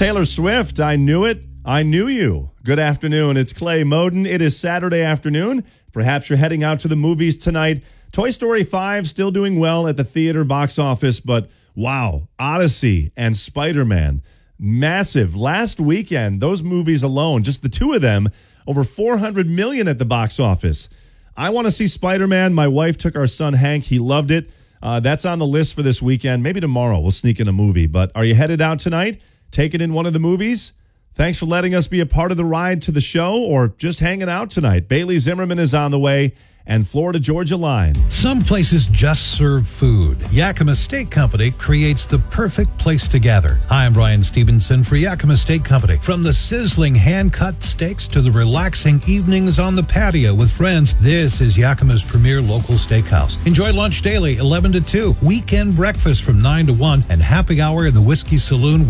Taylor Swift, I Knew It, I Knew You. Good afternoon, it's Clay Moden. It is Saturday afternoon. Perhaps you're heading out to the movies tonight. Toy Story 5 still doing well at the theater box office, but wow, Odyssey and Spider-Man, massive. Last weekend, those movies alone, just the two of them, over $400 million at the box office. I want to see Spider-Man. My wife took our son Hank. He loved it. That's on the list for this weekend. Maybe tomorrow we'll sneak in a movie. But are you headed out tonight? Taking in one of the movies? Thanks for letting us be a part of the ride to the show or just hanging out tonight. Bailey Zimmerman is on the way and Florida Georgia line. Some places just serve food. Yakima Steak Company creates the perfect place to gather. Hi, I'm Brian Stevenson for Yakima Steak Company. From the sizzling hand-cut steaks to the relaxing evenings on the patio with friends, this is Yakima's premier local steakhouse. Enjoy lunch daily, 11 to 2, weekend breakfast from 9 to 1, and happy hour in the Whiskey Saloon